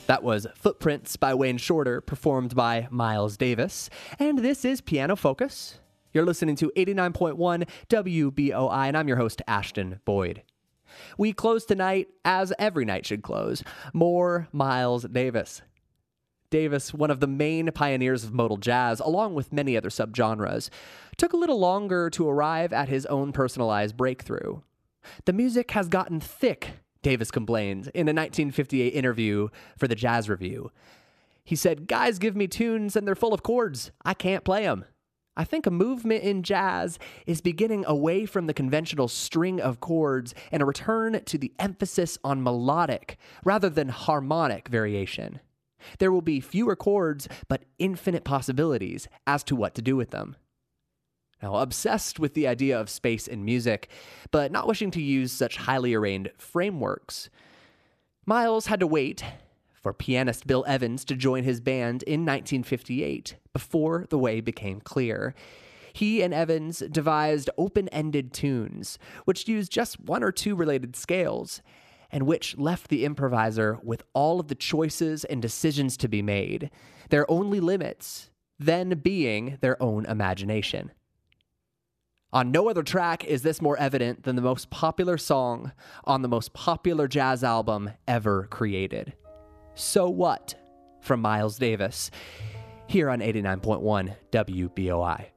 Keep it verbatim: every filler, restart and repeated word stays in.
That was Footprints by Wayne Shorter, performed by Miles Davis. And this is Piano Focus. You're listening to eighty-nine point one W B O I, and I'm your host, Ashton Boyd. We close tonight, as every night should close, more Miles Davis. Davis, one of the main pioneers of modal jazz, along with many other subgenres, took a little longer to arrive at his own personalized breakthrough. The music has gotten thick, Davis complained in a nineteen fifty-eight interview for the Jazz Review. He said, "Guys give me tunes and they're full of chords. I can't play them. I think a movement in jazz is beginning away from the conventional string of chords and a return to the emphasis on melodic rather than harmonic variation. There will be fewer chords, but infinite possibilities as to what to do with them." Now, obsessed with the idea of space in music, but not wishing to use such highly arranged frameworks, Miles had to wait for pianist Bill Evans to join his band in nineteen fifty-eight, before the way became clear. He and Evans devised open-ended tunes, which used just one or two related scales, and which left the improviser with all of the choices and decisions to be made, their only limits then being their own imagination. On no other track is this more evident than the most popular song on the most popular jazz album ever created. So What? From Miles Davis, here on eighty-nine point one W B O I.